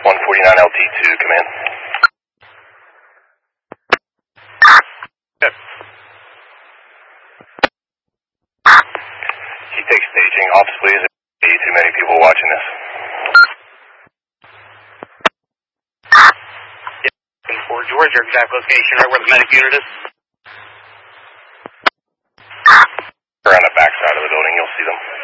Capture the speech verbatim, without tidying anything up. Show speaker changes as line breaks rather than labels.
one forty-nine L T two, command.
Good.
He takes staging. Office, please. Too many people watching this.
Yeah, for George, your exact location, right where the medic unit is?
Around the back side of the building, you'll see them.